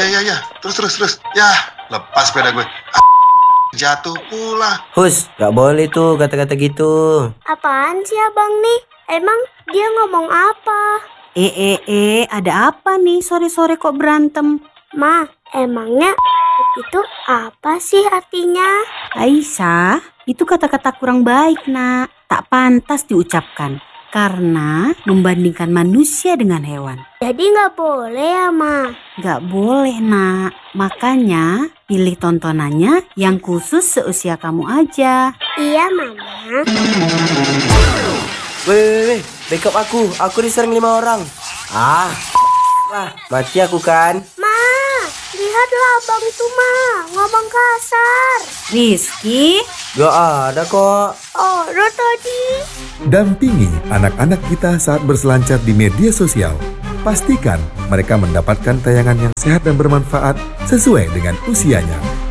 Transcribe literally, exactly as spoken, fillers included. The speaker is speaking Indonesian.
ya ya ya. Terus terus terus. Ya, lepas sepeda gue. Jatuh pula. Hus, gak boleh tuh kata-kata gitu. Apaan sih abang nih? Emang dia ngomong apa? Eh eh eh, ada apa nih sore-sore kok berantem? Ma, emangnya itu apa sih artinya? Aisyah, itu kata-kata kurang baik nak. Tak pantas diucapkan karena membandingkan manusia dengan hewan. Jadi nggak boleh ya Ma? Nggak boleh nak. Makanya pilih tontonannya yang khusus seusia kamu aja. Iya Mama. Weh, weh, weh, backup aku. Aku diserang lima orang. Ah, lah, mati aku kan. Ma, lihatlah abang itu Ma, ngomong kasar. Rizky, Gak ada kok. Oh, Ro tadi. Dampingi anak-anak kita saat berselancar di media sosial. Pastikan mereka mendapatkan tayangan yang sehat dan bermanfaat sesuai dengan usianya.